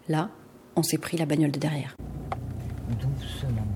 Là, on s'est pris la bagnole de derrière. Doucement.